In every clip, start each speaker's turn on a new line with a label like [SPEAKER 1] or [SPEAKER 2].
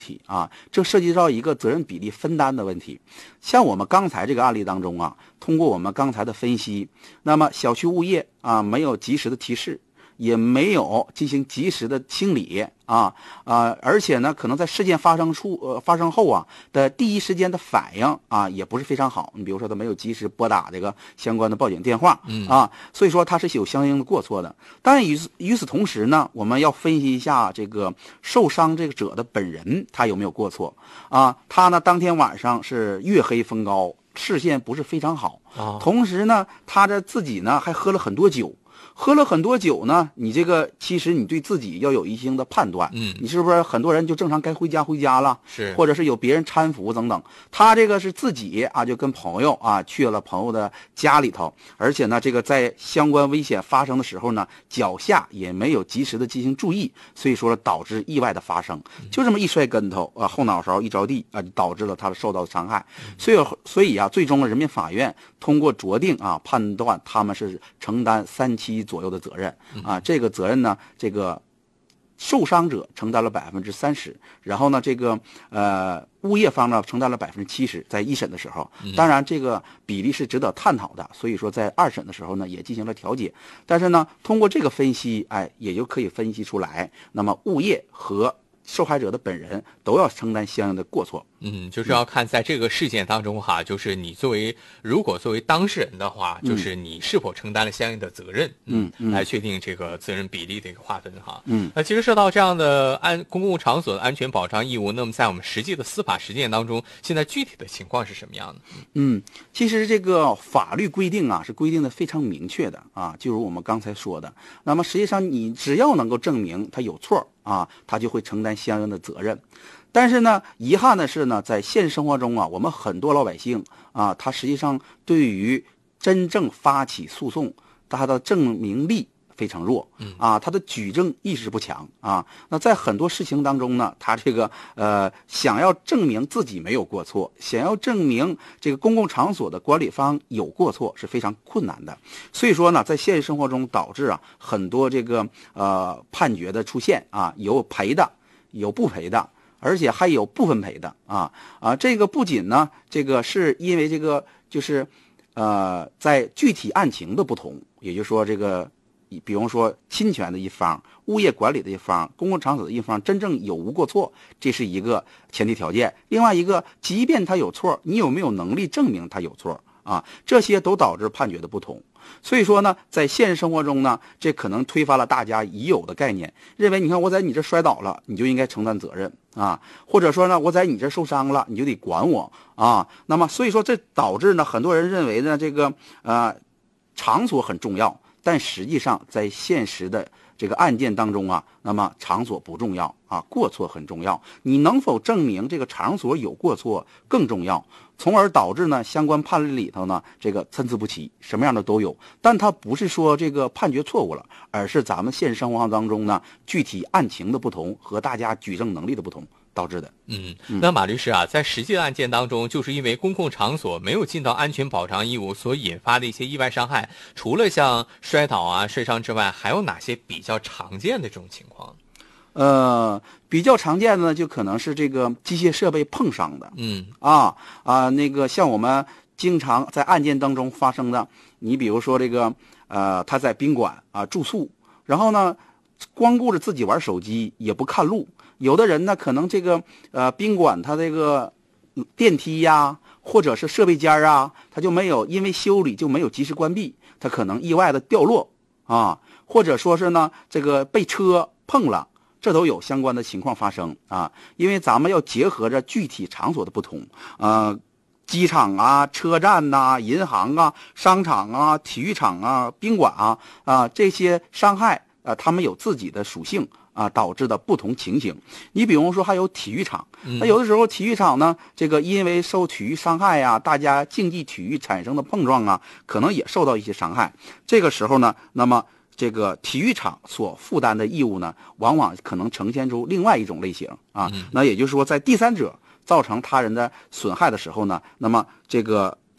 [SPEAKER 1] 这涉及到一个责任比例分担的问题。像我们刚才这个案例当中啊，通过我们刚才的分析，那么小区物业没有及时的提示，也没有进行及时的清理而且呢，可能在事件发生后的第一时间的反应也不是非常好。你比如说他没有及时拨打这个相关的报警电话所以说他是有相应的过错的。当然与此同时呢，我们要分析一下这个受伤这个者的本人他有没有过错他呢当天晚上是月黑风高，视线不是非常好同时呢他自己呢还喝了很多酒呢，你这个其实你对自己要有一定的判断你是不是很多人就正常该回家了，
[SPEAKER 2] 是
[SPEAKER 1] 或者是有别人搀扶等等。他这个是自己就跟朋友去了朋友的家里头，而且呢这个在相关危险发生的时候呢，脚下也没有及时的进行注意，所以说导致意外的发生。就这么一摔跟头后脑勺一着地就导致了他受到伤害。所以最终人民法院通过酌定判断他们是承担3期左右的责任这个责任呢，这个受伤者承担了30%，然后呢这个物业方呢承担了70%，在一审的时候。当然这个比例是值得探讨的，所以说在二审的时候呢也进行了调解。但是呢通过这个分析也就可以分析出来，那么物业和受害者的本人都要承担相应的过错。
[SPEAKER 2] 就是要看在这个事件当中就是你如果作为当事人的话，就是你是否承担了相应的责任，来确定这个责任比例的一个划分那其实说到这样的公共场所的安全保障义务，那么在我们实际的司法实践当中，现在具体的情况是什么样的？
[SPEAKER 1] 其实这个法律规定是规定的非常明确的就如我们刚才说的。那么实际上你只要能够证明他有错他就会承担相应的责任。但是呢，遗憾的是呢，在现实生活中我们很多老百姓他实际上对于真正发起诉讼，他的证明力非常弱他的举证意识不强那在很多事情当中呢，他这个想要证明自己没有过错，想要证明这个公共场所的管理方有过错是非常困难的。所以说呢，在现实生活中导致很多这个判决的出现有赔的，有不赔的，而且还有不分赔的这个不仅呢，这个是因为这个就是在具体案情的不同，也就是说这个比方说侵权的一方、物业管理的一方、公共场所的一方真正有无过错，这是一个前提条件。另外一个，即便他有错，你有没有能力证明他有错这些都导致判决的不同。所以说呢，在现实生活中呢，这可能推翻了大家已有的概念，认为你看我在你这摔倒了，你就应该承担责任或者说呢，我在你这受伤了，你就得管我那么所以说这导致呢，很多人认为呢，这个场所很重要，但实际上在现实的这个案件当中那么场所不重要过错很重要，你能否证明这个场所有过错更重要，从而导致呢相关判例里头呢这个参差不齐，什么样的都有。但它不是说这个判决错误了，而是咱们现实生活当中呢具体案情的不同和大家举证能力的不同导致的。
[SPEAKER 2] 那马律师在实际的案件当中，就是因为公共场所没有尽到安全保障义务所引发的一些意外伤害，除了像摔倒摔伤之外，还有哪些比较常见的这种情况？
[SPEAKER 1] 比较常见的呢，就可能是这个机械设备碰伤的。那个像我们经常在案件当中发生的，你比如说这个他在宾馆住宿，然后呢光顾着自己玩手机也不看路。有的人呢可能这个宾馆他这个电梯或者是设备间他就没有因为修理就没有及时关闭，他可能意外的掉落或者说是呢这个被车碰了，这都有相关的情况发生因为咱们要结合着具体场所的不同机场车站银行商场体育场宾馆这些伤害他们有自己的属性导致的不同情形。你比如说还有体育场，那有的时候体育场呢，这个因为受体育伤害大家竞技体育产生的碰撞可能也受到一些伤害。这个时候呢，那么这个体育场所负担的义务呢，往往可能呈现出另外一种类型那也就是说，在第三者造成他人的损害的时候呢，那么这个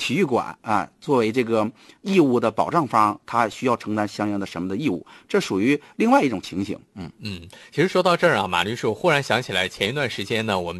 [SPEAKER 1] 体育馆啊，作为这个义务的保障方，他需要承担相应的什么的义务，这属于另外一种情形。
[SPEAKER 2] 其实说到这儿啊，马律师，我忽然想起来，前一段时间呢，我们